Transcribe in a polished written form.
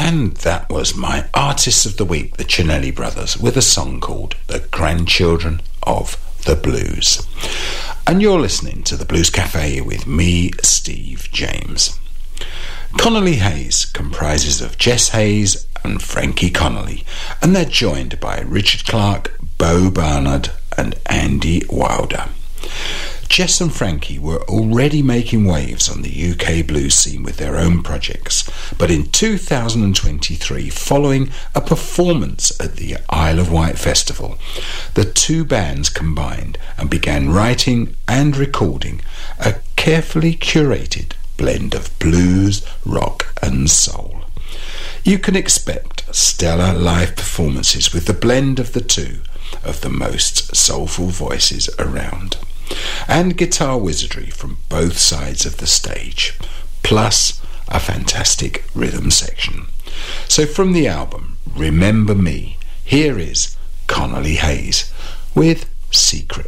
And that was my Artists of the Week, the Cinelli Brothers, with a song called The Grandchildren of the Blues. And you're listening to the Blues Cafe with me, Steve James. Connolly Hayes comprises of Jess Hayes and Frankie Connolly, and they're joined by Richard Clark, Bo Barnard and Andy Wilder. Jess and Frankie were already making waves on the UK blues scene with their own projects, but in 2023, following a performance at the Isle of Wight Festival, the two bands combined and began writing and recording a carefully curated blend of blues, rock and soul. You can expect stellar live performances with the blend of the two of the most soulful voices around, and guitar wizardry from both sides of the stage, plus a fantastic rhythm section. So from the album Remember Me, here is Connolly Hayes with Secret